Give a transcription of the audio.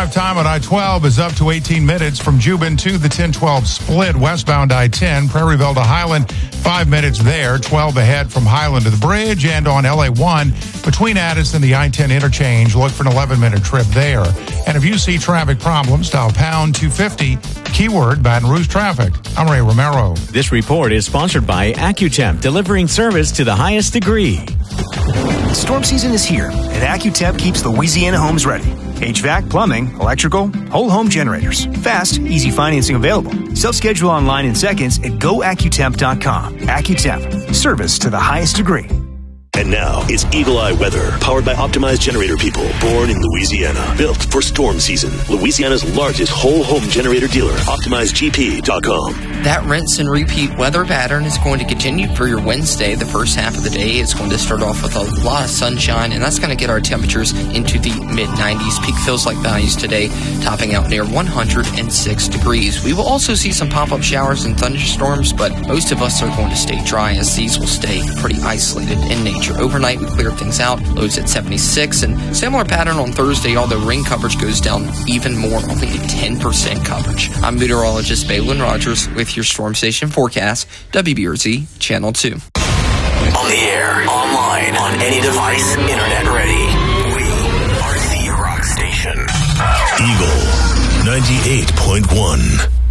Drive time on I-12 is up to 18 minutes from Jubin to the 10-12 split westbound I-10, Prairieville to Highland, 5 minutes there, 12 ahead from Highland to the bridge, and on LA1 between Addis and the I-10 interchange. Look for an 11-minute trip there. And if you see traffic problems, dial pound 250, keyword Baton Rouge traffic. I'm Ray Romero. This report is sponsored by AccuTemp, delivering service to the highest degree. Storm season is here, and AccuTemp keeps Louisiana homes ready. HVAC, plumbing, electrical, whole home generators. Fast, easy financing available. Self-schedule online in seconds at goaccutemp.com. AccuTemp, service to the highest degree. And now, it's Eagle Eye Weather, powered by Optimized Generator People, born in Louisiana. Built for storm season. Louisiana's largest whole home generator dealer, OptimizedGP.com. That rinse and repeat weather pattern is going to continue for your Wednesday. The first half of the day is going to start off with a lot of sunshine, and that's going to get our temperatures into the mid-90s. Peak feels like values today, topping out near 106 degrees. We will also see some pop-up showers and thunderstorms, but most of us are going to stay dry as these will stay pretty isolated in nature. Overnight, we clear things out, lows at 76, and similar pattern on Thursday, although rain coverage goes down even more, only at 10% coverage. I'm meteorologist Balin Rogers with your Storm Station forecast, WBRZ Channel 2. On the air, online, on any device, internet ready. We are the rock station. Eagle 98.1.